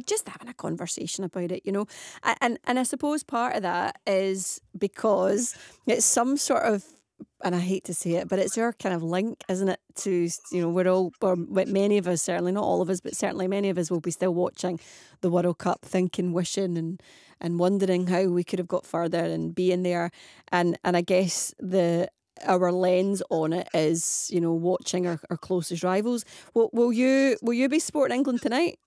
just having a conversation about it, and I suppose part of that is because it's some sort of, and I hate to say it, but it's our kind of link, isn't it? To, we're all, or many of us, certainly not all of us, but certainly many of us will be still watching the World Cup, thinking, wishing, and wondering how we could have got further and being there. And I guess our lens on it is, watching our closest rivals. Will you be supporting England tonight?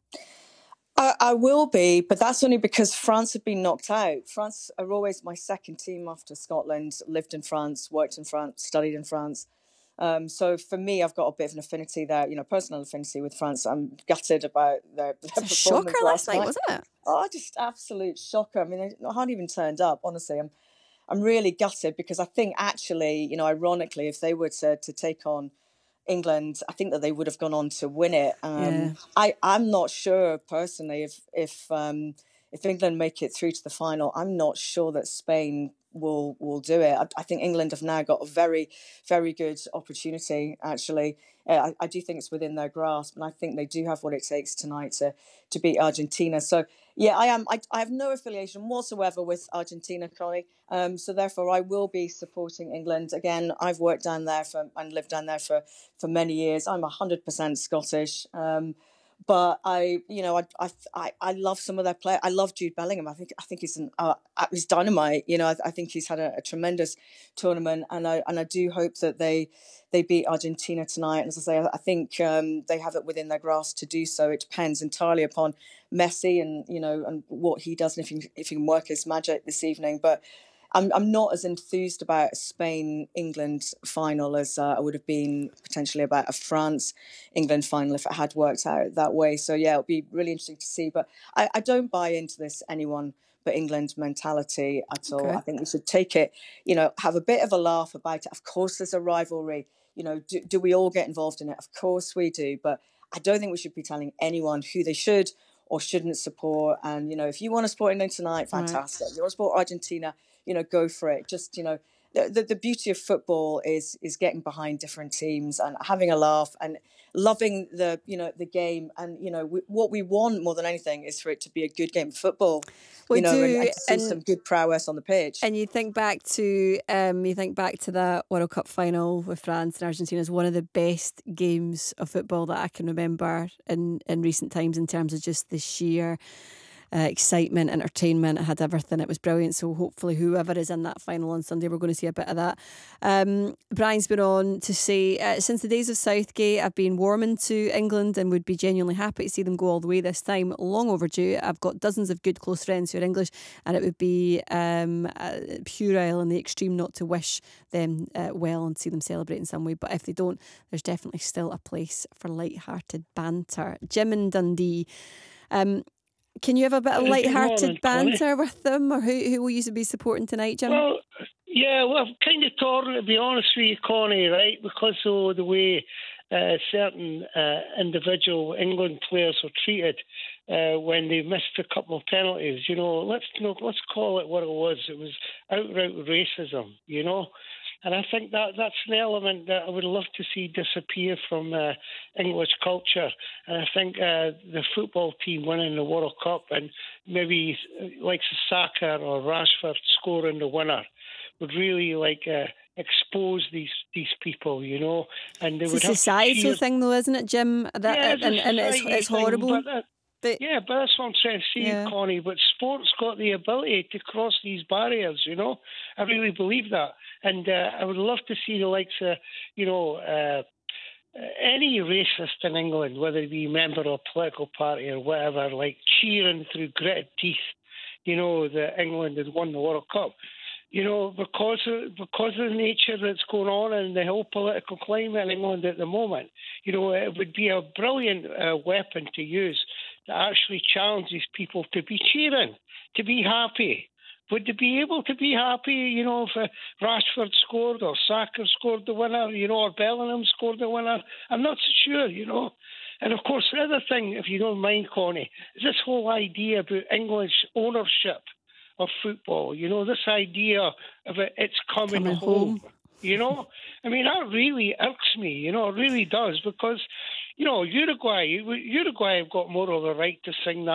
I will be, but that's only because France have been knocked out. France are always my second team after Scotland. Lived in France, worked in France, studied in France. So for me, I've got a bit of an affinity there, personal affinity with France. I'm gutted about their It's a performance shocker last night, night. wasn't it? Oh, just absolute shocker. I mean, they hadn't even turned up. Honestly, I'm really gutted because I think actually, ironically, if they were to take on England, I think that they would have gone on to win it. Yeah. I'm not sure personally if England make it through to the final. I'm not sure that Spain will do it. I think England have now got a very, very good opportunity. Actually, I do think it's within their grasp, and I think they do have what it takes tonight to beat Argentina. So yeah, I am. I have no affiliation whatsoever with Argentina, Connie. So therefore, I will be supporting England. Again, I've worked down there and lived down there for many years. I'm 100% Scottish. But I love some of their play. I love Jude Bellingham. I think he's dynamite. I think he's had a tremendous tournament, and I do hope that they beat Argentina tonight. And as I say, I think they have it within their grasp to do so. It depends entirely upon Messi and what he does and if he can work his magic this evening. But I'm not as enthused about a Spain-England final as I would have been potentially about a France-England final if it had worked out that way. So, yeah, it'll be really interesting to see. But I don't buy into this anyone but England mentality at all. Okay. I think we should take it, have a bit of a laugh about it. Of course, there's a rivalry. Do we all get involved in it? Of course we do. But I don't think we should be telling anyone who they should or shouldn't support. And, if you want to support England tonight, fantastic. Right. If you want to support Argentina, go for it. Just, the beauty of football is getting behind different teams and having a laugh and loving the game. And, what we want more than anything is for it to be a good game of football. We do, and to see some good prowess on the pitch. And you think back to that World Cup final with France and Argentina as one of the best games of football that I can remember in recent times in terms of just the sheer excitement, entertainment. It had everything. It was brilliant. So hopefully whoever is in that final on Sunday, we're going to see a bit of that. Brian's been on to say, since the days of Southgate, I've been warming to England and would be genuinely happy to see them go all the way this time. Long overdue. I've got dozens of good close friends who are English, and it would be puerile in the extreme not to wish them well and see them celebrate in some way. But if they don't, there's definitely still a place for light-hearted banter. Jim in Dundee. Can you have a bit of light-hearted banter with them, or who will you be supporting tonight, Jim? Well, I'm kind of torn, to be honest with you, Connie, right? Because of the way certain individual England players were treated when they missed a couple of penalties. Let's call it what it was. It was outright racism, And I think that's an element that I would love to see disappear from English culture. And I think the football team winning the World Cup and maybe like Saka or Rashford scoring the winner would really expose these people, And they it's would a societal thing, though, isn't it, Jim? It's horrible. But that's what I'm trying to say, Connie. But sport's got the ability to cross these barriers, I really believe that. And I would love to see the likes of, any racist in England, whether he be a member of a political party or whatever, cheering through gritted teeth, that England had won the World Cup. Because of the nature that's going on and the whole political climate in England at the moment, it would be a brilliant weapon to use to actually challenge these people to be cheering, to be happy. Would they be able to be happy, if Rashford scored or Saka scored the winner, or Bellingham scored the winner? I'm not so sure, And of course, the other thing, if you don't mind, Connie, is this whole idea about English ownership of football. This idea of it's coming home. I mean, that really irks me. It really does, because Uruguay have got more of a right to sing that